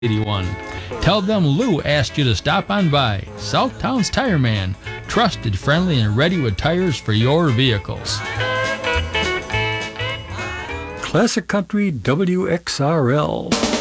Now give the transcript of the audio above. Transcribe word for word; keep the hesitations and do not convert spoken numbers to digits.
eighty-one. Tell them Lou asked you to stop on by. Southtown's Tire Man. Trusted, friendly, and ready with tires for your vehicles. Classic Country W X R L.